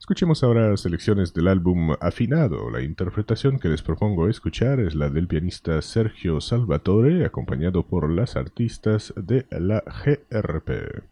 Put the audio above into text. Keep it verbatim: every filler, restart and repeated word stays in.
Escuchemos ahora selecciones del álbum Afinado. La interpretación que les propongo escuchar es la del pianista Sergio Salvatore, acompañado por las artistas de la G R P.